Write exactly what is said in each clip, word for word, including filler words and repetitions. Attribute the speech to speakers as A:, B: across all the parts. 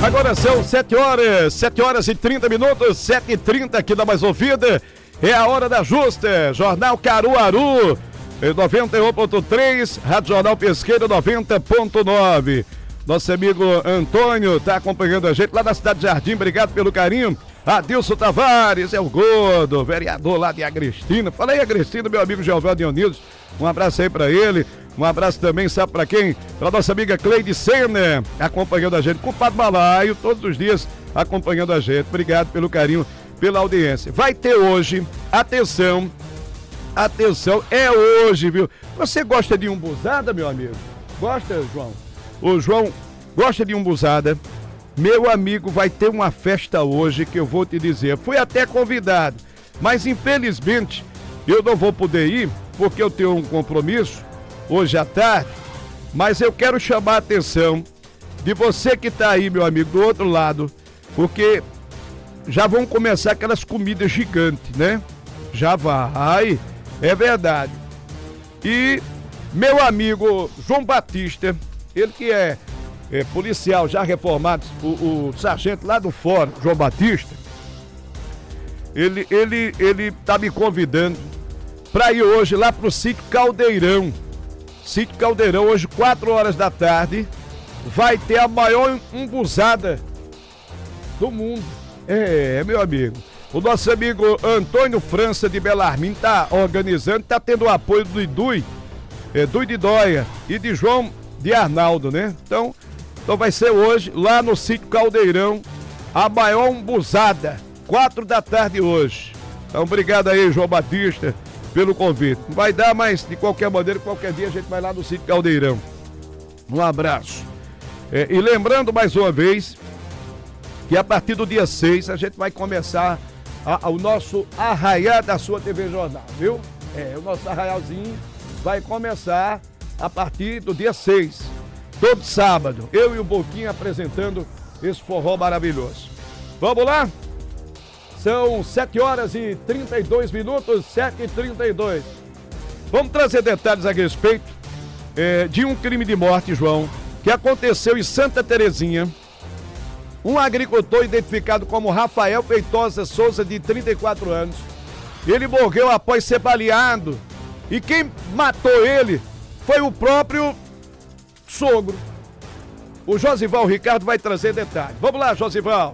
A: Agora são sete horas, sete horas e trinta minutos, sete e trinta aqui da Mais Ouvida. É a hora da justa. Jornal Caruaru, noventa e um ponto três, Rádio Jornal Pesqueira noventa ponto nove. Nosso amigo Antônio está acompanhando a gente lá da cidade de Jardim. Obrigado pelo carinho. Adilson Tavares, é o Gordo, vereador lá de Agrestina. Fala aí, Agrestina, meu amigo Geovel Dionísio. Um abraço aí pra ele. Um abraço também, sabe pra quem? Pra nossa amiga Cleide Senna, acompanhando a gente. Culpado Balaio, todos os dias acompanhando a gente. Obrigado pelo carinho, pela audiência. Vai ter hoje, atenção, atenção, é hoje, viu? Você gosta de umbuzada, meu amigo? Gosta, João? O João gosta de umbuzada. Meu amigo, vai ter uma festa hoje que eu vou te dizer. Fui até convidado, mas infelizmente eu não vou poder ir porque eu tenho um compromisso hoje à tarde. Mas eu quero chamar a atenção de você que está aí, meu amigo, do outro lado, porque já vão começar aquelas comidas gigantes, né? Já vai, é verdade. E meu amigo João Batista, ele que é É, policial já reformado, o, o sargento lá do fórum, João Batista, ele, ele, ele tá me convidando para ir hoje lá pro sítio Caldeirão. Sítio Caldeirão, hoje, quatro horas da tarde, vai ter a maior umbuzada do mundo. É, meu amigo. O nosso amigo Antônio França de Belarmim tá organizando, tá tendo o apoio do Idui, é, Dui de Dóia e de João de Arnaldo, né? Então, Então vai ser hoje, lá no sítio Caldeirão, a maior umbuzada, quatro da tarde hoje. Então, obrigado aí, João Batista, pelo convite. Não vai dar, mas de qualquer maneira, qualquer dia a gente vai lá no sítio Caldeirão. Um abraço. É, e lembrando mais uma vez, que a partir do dia seis a gente vai começar a, a, o nosso arraiá da sua T V Jornal, viu? É, o nosso arraialzinho vai começar a partir do dia seis. Todo sábado, eu e o Boquinha apresentando esse forró maravilhoso. Vamos lá? São sete horas e trinta e dois minutos, sete e trinta e dois. Vamos trazer detalhes a respeito é, de um crime de morte, João, que aconteceu em Santa Terezinha. Um agricultor identificado como Rafael Feitosa Souza, de trinta e quatro anos. Ele morreu após ser baleado. E quem matou ele foi o próprio sogro. O Josival Ricardo vai trazer detalhes. Vamos lá, Josival.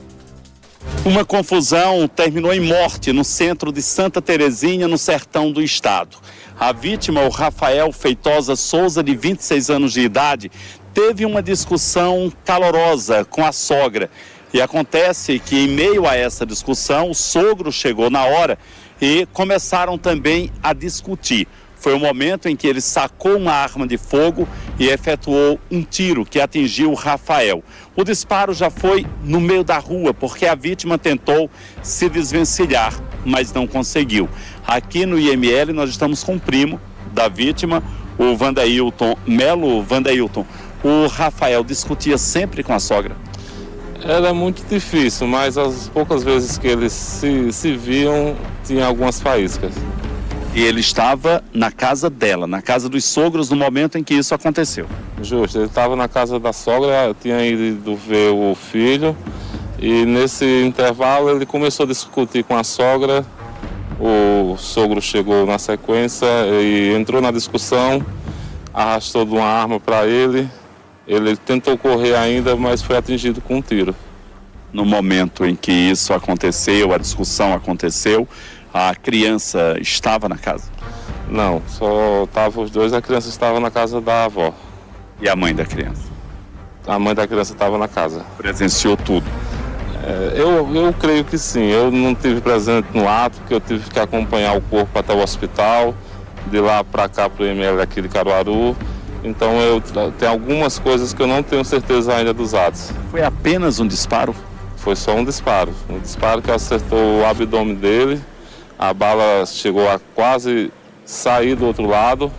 B: Uma confusão terminou em morte no centro de Santa Terezinha, no sertão do estado. A vítima, o Rafael Feitosa Souza, de vinte e seis anos de idade, teve uma discussão calorosa com a sogra. E acontece que, em meio a essa discussão, o sogro chegou na hora e começaram também a discutir. Foi o momento em que ele sacou uma arma de fogo e efetuou um tiro que atingiu o Rafael. O disparo já foi no meio da rua, porque a vítima tentou se desvencilhar, mas não conseguiu. Aqui no I M L nós estamos com o primo da vítima, o Vandailton Melo. Vandailton, o Rafael discutia sempre com a sogra?
C: Era muito difícil, mas as poucas vezes que eles se, se viam, tinha algumas faíscas.
B: E ele estava na casa dela, na casa dos sogros, no momento em que isso aconteceu.
C: Justo, ele estava na casa da sogra, tinha ido ver o filho, e nesse intervalo ele começou a discutir com a sogra. O sogro chegou na sequência e entrou na discussão, arrastou de uma arma para ele. Ele tentou correr ainda, mas foi atingido com um tiro.
B: No momento em que isso aconteceu, a discussão aconteceu, a criança estava na casa?
C: Não, só estavam os dois, a criança estava na casa da avó.
B: E a mãe da criança?
C: A mãe da criança estava na casa.
B: Presenciou tudo?
C: É, eu, eu creio que sim, eu não tive presente no ato, porque eu tive que acompanhar o corpo até o hospital, de lá para cá para o I M L aqui de Caruaru. Então eu tenho algumas coisas que eu não tenho certeza ainda dos atos.
B: Foi apenas um disparo?
C: Foi só um disparo, um disparo que acertou o abdômen dele. A bala chegou a quase sair do outro lado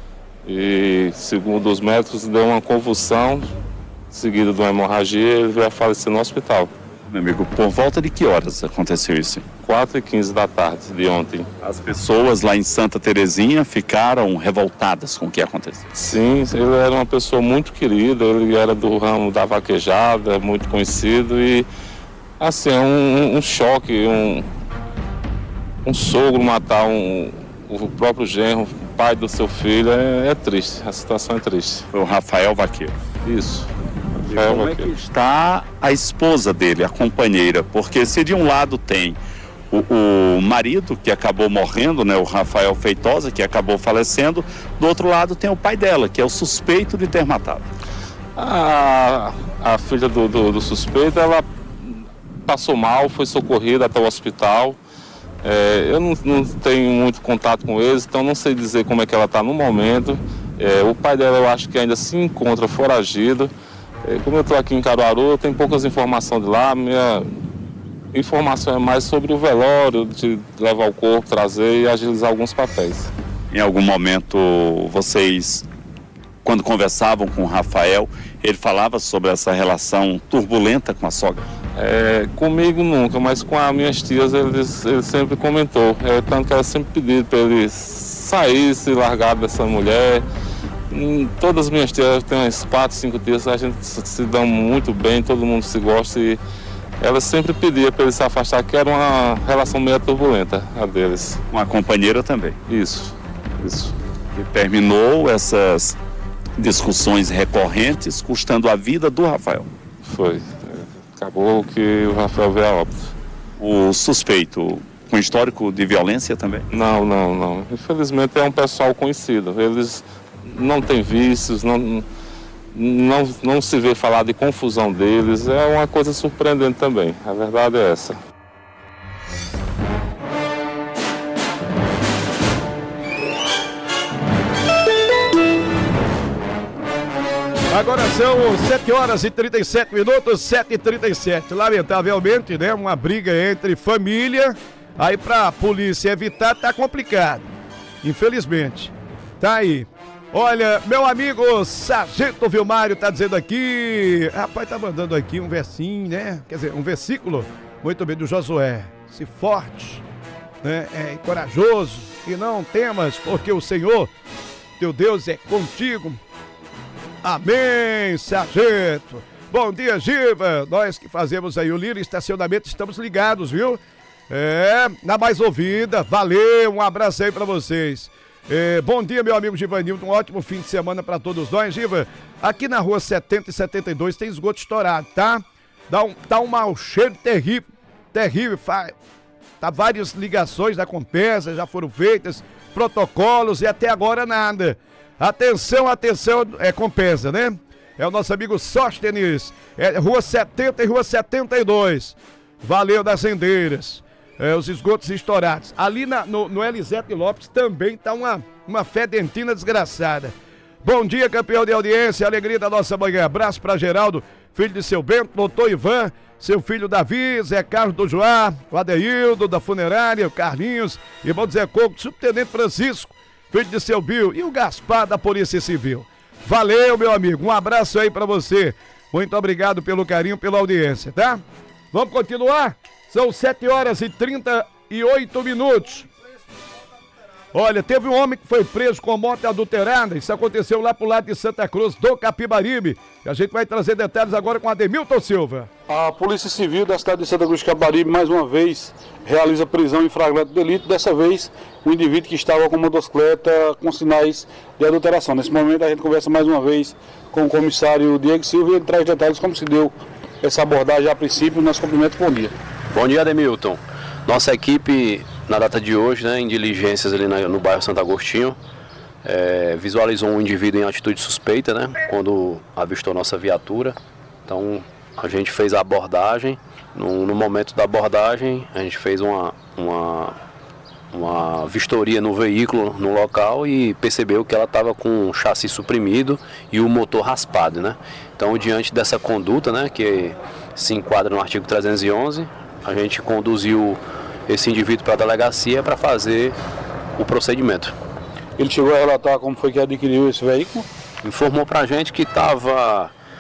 C: e, segundo os médicos, deu uma convulsão, seguida de uma hemorragia, e ele veio a falecer no hospital.
B: Meu amigo, por volta de que horas aconteceu isso?
C: quatro e quinze da tarde de ontem.
B: As pessoas lá em Santa Terezinha ficaram revoltadas com o que aconteceu.
C: Sim, ele era uma pessoa muito querida, ele era do ramo da vaquejada, muito conhecido e, assim, é um, um choque, um, um sogro matar um, o próprio genro, o pai do seu filho, é, é triste, a situação é triste.
B: Foi o Rafael Vaqueiro.
C: Isso.
B: E como é que está a esposa dele, a companheira? Porque se de um lado tem o, o marido, que acabou morrendo, né, o Rafael Feitosa, que acabou falecendo, do outro lado tem o pai dela, que é o suspeito de ter matado.
C: A, a filha do, do, do suspeito, ela passou mal, foi socorrida até o hospital. É, eu não, não tenho muito contato com eles, então não sei dizer como é que ela está no momento. É, o pai dela eu acho que ainda se encontra foragido. Como eu estou aqui em Caruaru, eu tenho poucas informações de lá. Minha informação é mais sobre o velório, de levar o corpo, trazer e agilizar alguns papéis.
B: Em algum momento, vocês, quando conversavam com o Rafael, ele falava sobre essa relação turbulenta com a sogra?
C: É, comigo nunca, mas com as minhas tias ele, ele sempre comentou. É, tanto que ela sempre pediu para ele sair, se largar dessa mulher. Todas as minhas tias, tem umas quatro, cinco tias, a gente se dá muito bem, todo mundo se gosta e ela sempre pedia para ele se afastar, que era uma relação meio turbulenta a deles.
B: Uma companheira também?
C: Isso, isso.
B: E terminou essas discussões recorrentes, custando a vida do Rafael?
C: Foi. Acabou que o Rafael veio a óbito.
B: O suspeito, com histórico de violência também?
C: Não, não, não. Infelizmente é um pessoal conhecido. Eles não têm vícios, não, não, não se vê falar de confusão deles. É uma coisa surpreendente também. A verdade é essa.
A: Agora são sete horas e trinta e sete minutos, sete e trinta e sete. Lamentavelmente, né, uma briga entre família, aí pra polícia evitar tá complicado, infelizmente. Tá aí. Olha, meu amigo Sargento Vilmário tá dizendo aqui, rapaz, tá mandando aqui um versinho, né, quer dizer, um versículo, muito bem, do Josué. Se forte, né, é corajoso e não temas, porque o Senhor, teu Deus, é contigo. Amém, sargento. Bom dia, Giva. Nós que fazemos aí o Lira Estacionamento, estamos ligados, viu? É, na mais ouvida. Valeu, um abraço aí pra vocês. É, bom dia, meu amigo Givanildo. Um ótimo fim de semana pra todos nós, Giva. Aqui na rua setenta e setenta e dois tem esgoto estourado, tá? Dá um, dá um mau cheiro terrível, terrível. Tá várias ligações da Compesa, já foram feitas, protocolos e até agora nada. Atenção, atenção, é Compesa, né? É o nosso amigo Sóstenes, é rua setenta e rua setenta e dois. Valeu das Rendeiras, é, os esgotos estourados. Ali na, no, no Elisete Lopes também tá uma, uma fedentina desgraçada. Bom dia, campeão de audiência, alegria da nossa manhã. Abraço pra Geraldo, filho de seu Bento, doutor Ivan, seu filho Davi, Zé Carlos do Joá, o Adeildo da funerária, o Carlinhos, irmão Zé Coco, subtenente Francisco, filho de seu Bill, e o Gaspar da Polícia Civil. Valeu, meu amigo, um abraço aí pra você. Muito obrigado pelo carinho, pela audiência, tá? Vamos continuar? São sete horas e trinta e oito minutos. Olha, teve um homem que foi preso com moto adulterada. Isso aconteceu lá pro lado de Santa Cruz, do Capibaribe. E a gente vai trazer detalhes agora com Ademilton Silva.
D: A Polícia Civil da cidade de Santa Cruz do Capibaribe, mais uma vez, realiza prisão em flagrante delito. Dessa vez, o indivíduo que estava com motocicleta com sinais de adulteração. Nesse momento, a gente conversa mais uma vez com o comissário Diego Silva e ele traz detalhes como se deu essa abordagem a princípio. Nosso cumprimento, bom dia.
E: Bom dia, Ademilton. Nossa equipe, na data de hoje, né, em diligências ali na, no bairro Santo Agostinho, é, visualizou um indivíduo em atitude suspeita, né, quando avistou nossa viatura. Então, a gente fez a abordagem. No, no momento da abordagem, a gente fez uma, uma, uma vistoria no veículo, no local, e percebeu que ela estava com o chassi suprimido e o motor raspado, né. Então, diante dessa conduta, né, que se enquadra no artigo trezentos e onze, a gente conduziu esse indivíduo para a delegacia para fazer o procedimento.
D: Ele chegou a relatar como foi que adquiriu esse veículo?
E: Informou para a gente que estava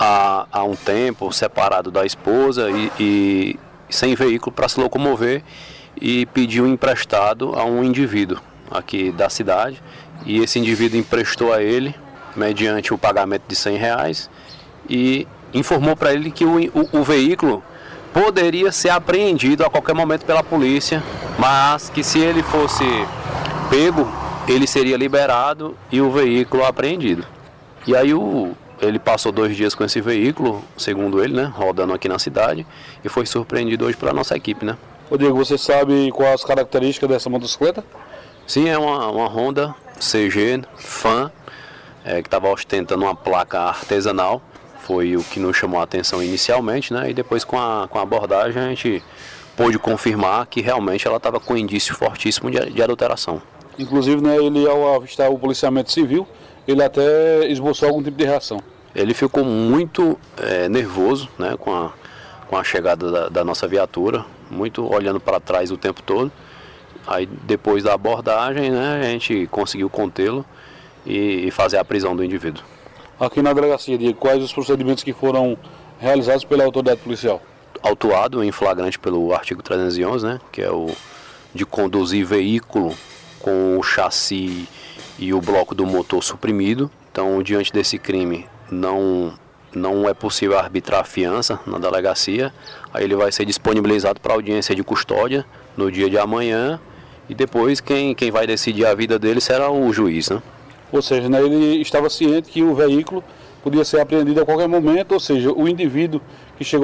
E: há, há um tempo separado da esposa e, e sem veículo para se locomover e pediu emprestado a um indivíduo aqui da cidade, e esse indivíduo emprestou a ele mediante o pagamento de cem reais e informou para ele que o, o, o veículo poderia ser apreendido a qualquer momento pela polícia, mas que se ele fosse pego, ele seria liberado e o veículo apreendido. E aí o, ele passou dois dias com esse veículo, segundo ele, né, rodando aqui na cidade, e foi surpreendido hoje pela nossa equipe, né?
D: Ô Diego, você sabe quais as características dessa motocicleta?
E: Sim, é uma, uma Honda C G Fan, é, que estava ostentando uma placa artesanal. Foi o que nos chamou a atenção inicialmente, né? E depois com a, com a abordagem a gente pôde confirmar que realmente ela estava com indício fortíssimo de, de adulteração.
D: Inclusive, né, ele ao avistar o policiamento civil, ele até esboçou algum tipo de reação.
E: Ele ficou muito é, nervoso, né, com a, com a chegada da, da nossa viatura, muito olhando para trás o tempo todo. Aí depois da abordagem, né, a gente conseguiu contê-lo e, e fazer a prisão do indivíduo.
D: Aqui na delegacia, Diego, quais os procedimentos que foram realizados pela autoridade policial?
E: Autuado em flagrante pelo artigo trezentos e onze, né, que é o de conduzir veículo com o chassi e o bloco do motor suprimido. Então, diante desse crime, não, não é possível arbitrar a fiança na delegacia. Aí ele vai ser disponibilizado para audiência de custódia no dia de amanhã. E depois quem, quem vai decidir a vida dele será o juiz, né?
D: Ou seja, né, ele estava ciente que o veículo podia ser apreendido a qualquer momento, ou seja, o indivíduo que chegou